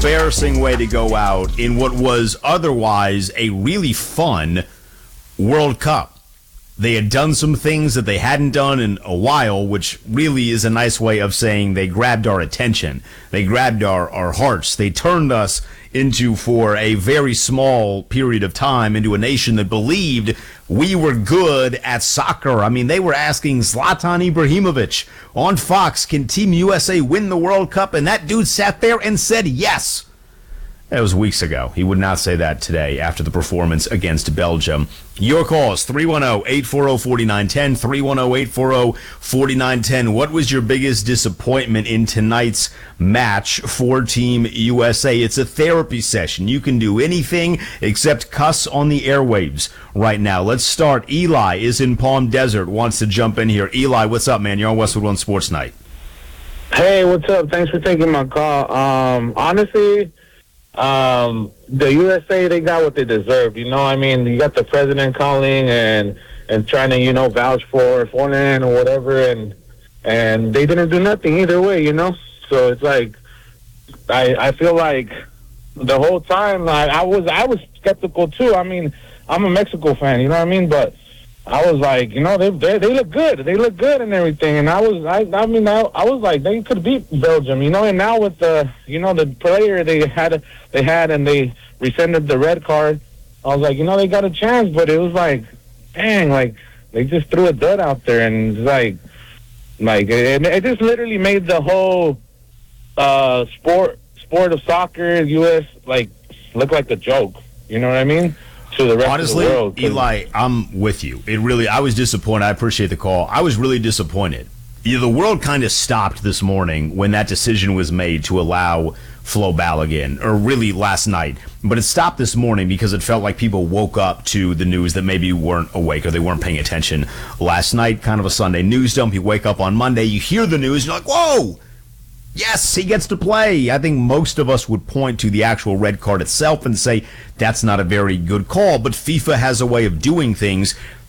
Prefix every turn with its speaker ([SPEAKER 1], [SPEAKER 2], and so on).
[SPEAKER 1] embarrassing way to go out in what was otherwise a really fun World Cup. They had done some things that they hadn't done in a while, which really is a nice way of saying they grabbed our attention. They grabbed our hearts. They turned us into, for a very small period of time, into a nation that believed we were good at soccer. I mean, they were asking Zlatan Ibrahimovic on Fox, can Team USA win the World Cup? And that dude sat there and said yes. That was weeks ago. He would not say that today after the performance against Belgium. Your calls, 310-840-4910, 310-840-4910. What was your biggest disappointment in tonight's match for Team USA? It's a therapy session. You can do anything except cuss on the airwaves right now. Let's start. Eli is in Palm Desert, wants to jump in here. Eli, what's up, man? You're on Westwood One Sports Night.
[SPEAKER 2] Hey, what's up? Thanks for taking my call. Honestly, the USA, they got what they deserved. You know, I mean, you got the president calling and trying to, vouch for Forlan or whatever, and they didn't do nothing either way, So it's like, I feel like the whole time I was skeptical too. I mean, I'm a Mexico fan, you know what I mean? But I was like, they look good. They look good and everything. And I was like, they could beat Belgium, And now with the player they had and they rescinded the red card, I was like, they got a chance. But it was like, dang, like they just threw a dud out there, and it's like it just literally made the whole sport of soccer, U.S. look like a joke. You know what I mean? To the rest
[SPEAKER 1] Honestly,
[SPEAKER 2] of the world.
[SPEAKER 1] Eli, I'm with you. I was disappointed. I appreciate the call. I was really disappointed. The world kind of stopped this morning when that decision was made to allow Flo Balogun, or really last night. But it stopped this morning because it felt like people woke up to the news that maybe weren't awake or they weren't paying attention last night. Kind of a Sunday news dump. You wake up on Monday, you hear the news, you're like, whoa! Yes, he gets to play. I think most of us would point to the actual red card itself and say that's not a very good call, but FIFA has a way of doing things